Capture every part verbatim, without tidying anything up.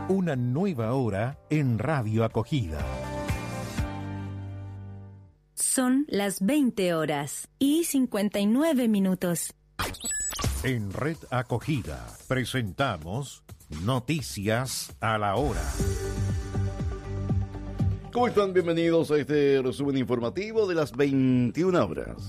Una nueva hora en Radio Acogida. Son las veinte horas y cincuenta y nueve minutos. En Red Acogida presentamos Noticias a la Hora. ¿Cómo están? Bienvenidos a este resumen informativo de las veintiuna horas.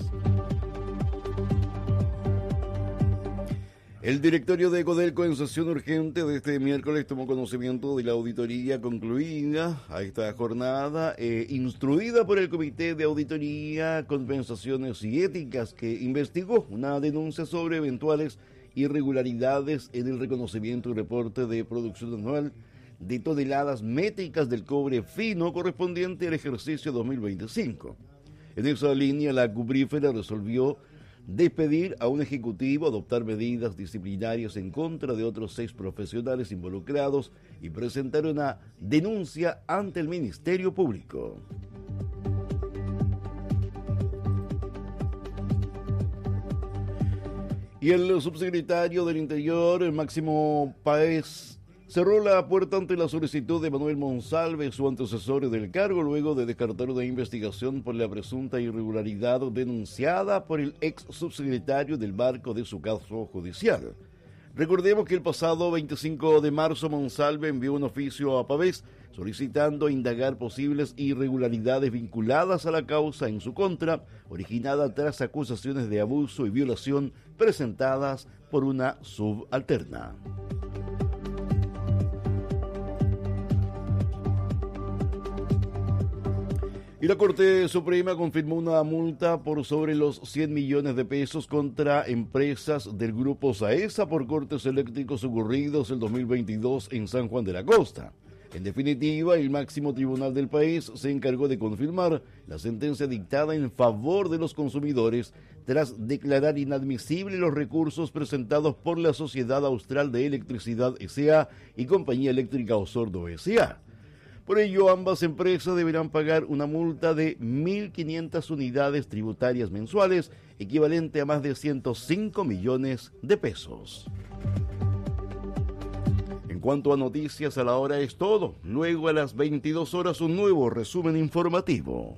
El directorio de Codelco en sesión urgente de este miércoles tomó conocimiento de la auditoría concluida a esta jornada, eh, instruida por el Comité de Auditoría, Compensaciones y Éticas, que investigó una denuncia sobre eventuales irregularidades en el reconocimiento y reporte de producción anual de toneladas métricas del cobre fino correspondiente al ejercicio dos mil veinticinco. En esa línea, la cuprífera resolvió despedir a un ejecutivo, adoptar medidas disciplinarias en contra de otros seis profesionales involucrados y presentar una denuncia ante el Ministerio Público. Y el subsecretario del Interior, Máximo Páez, cerró la puerta ante la solicitud de Manuel Monsalve, su antecesor del cargo, luego de descartar una investigación por la presunta irregularidad denunciada por el ex subsecretario del marco de su caso judicial. Recordemos que el pasado veinticinco de marzo Monsalve envió un oficio a Pavés solicitando indagar posibles irregularidades vinculadas a la causa en su contra, originada tras acusaciones de abuso y violación presentadas por una subalterna. Y la Corte Suprema confirmó una multa por sobre los cien millones de pesos contra empresas del Grupo Saesa por cortes eléctricos ocurridos el dos mil veintidós en San Juan de la Costa. En definitiva, el máximo tribunal del país se encargó de confirmar la sentencia dictada en favor de los consumidores tras declarar inadmisibles los recursos presentados por la Sociedad Austral de Electricidad S A y Compañía Eléctrica Osorno S A Por ello, ambas empresas deberán pagar una multa de mil quinientas unidades tributarias mensuales, equivalente a más de ciento cinco millones de pesos. En cuanto a noticias a la hora es todo. Luego a las veintidós horas un nuevo resumen informativo.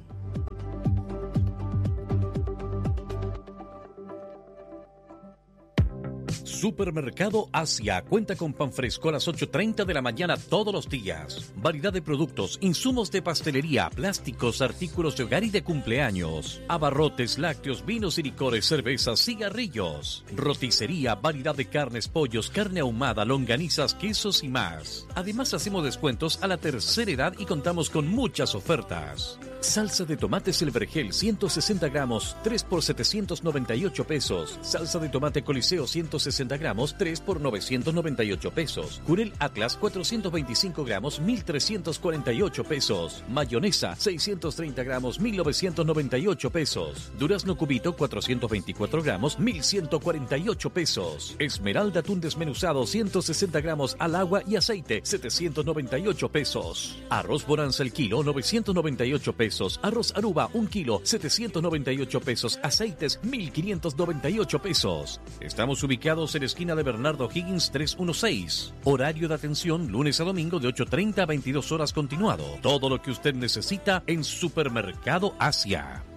Supermercado Asia cuenta con pan fresco a las ocho y treinta de la mañana todos los días. Variedad de productos, insumos de pastelería, plásticos, artículos de hogar y de cumpleaños. Abarrotes, lácteos, vinos y licores, cervezas, cigarrillos. Roticería, variedad de carnes, pollos, carne ahumada, longanizas, quesos y más. Además hacemos descuentos a la tercera edad y contamos con muchas ofertas. Salsa de tomates El Vergel ciento sesenta gramos, tres por setecientos noventa y ocho pesos. Salsa de tomate Coliseo ciento sesenta gramos, tres por novecientos noventa y ocho pesos. Jurel Atlas cuatrocientos veinticinco gramos, mil trescientos cuarenta y ocho pesos. Mayonesa seiscientos treinta gramos, mil novecientos noventa y ocho pesos. Durazno Cubito cuatrocientos veinticuatro gramos, mil ciento cuarenta y ocho pesos. Esmeralda atún desmenuzado ciento sesenta gramos al agua y aceite, setecientos noventa y ocho pesos. Arroz Bonanza el kilo, novecientos noventa y ocho pesos. Arroz Aruba un kilo, setecientos noventa y ocho pesos. Aceites, mil quinientos noventa y ocho pesos. Estamos ubicados en esquina de Bernardo Higgins trescientos dieciséis. Horario de atención lunes a domingo de ocho y treinta a veintidós horas continuado. Todo lo que usted necesita en Supermercado Asia.